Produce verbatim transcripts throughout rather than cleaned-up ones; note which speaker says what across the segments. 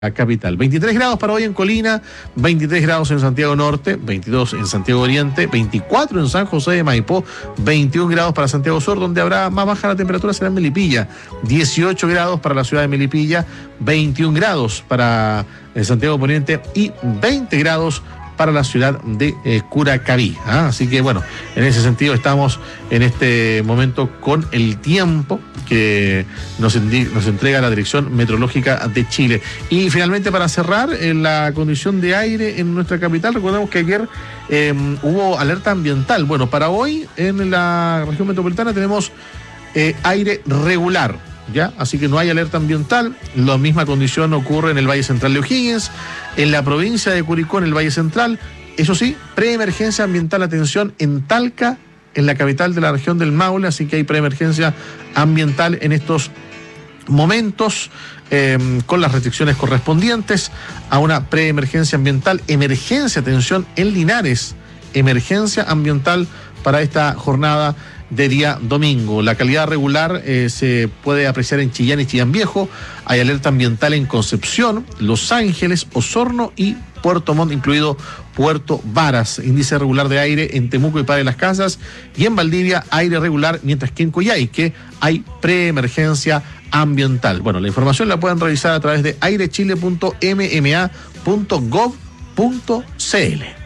Speaker 1: La capital. veintitrés grados para hoy en Colina, veintitrés grados en Santiago Norte, veintidós en Santiago Oriente, veinticuatro en San José de Maipó, veintiún grados para Santiago Sur, donde habrá más baja la temperatura será en Melipilla, dieciocho grados para la ciudad de Melipilla, veintiún grados para eh, Santiago Poniente y veinte grados para la ciudad de eh, Curacaví. ¿ah? Así que bueno, en ese sentido estamos en este momento con el tiempo que nos, nos entrega la Dirección Meteorológica de Chile. Y finalmente, para cerrar, en la condición de aire en nuestra capital, recordemos que ayer eh, hubo alerta ambiental. Bueno, para hoy en la región metropolitana tenemos eh, aire regular. ¿Ya? Así que no hay alerta ambiental. La misma condición ocurre en el Valle Central de O'Higgins, en la provincia de Curicó, en el Valle Central. Eso sí, preemergencia ambiental, atención, en Talca, en la capital de la región del Maule, así que hay preemergencia ambiental en estos momentos, eh, con las restricciones correspondientes a una preemergencia ambiental. Emergencia, atención, en Linares, emergencia ambiental para esta jornada de día domingo. La calidad regular eh, se puede apreciar en Chillán y Chillán Viejo. Hay alerta ambiental en Concepción, Los Ángeles, Osorno y Puerto Montt, incluido Puerto Varas. Índice regular de aire en Temuco y Padre Las Casas, y en Valdivia aire regular, mientras que en Coyhaique hay preemergencia ambiental. Bueno, la información la pueden revisar a través de airechile punto m m a punto gov punto c l.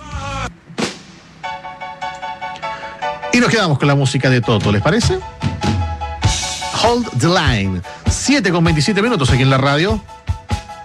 Speaker 1: Y nos quedamos con la música de Toto, ¿les parece? Hold the Line. siete con veintisiete minutos aquí en la radio.